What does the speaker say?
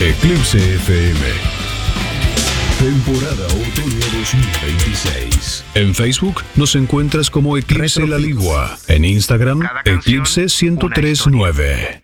Eclipse FM. Temporada Otoño 2026. En Facebook nos encuentras como Eclipse La Ligua. En Instagram, Eclipse 1039.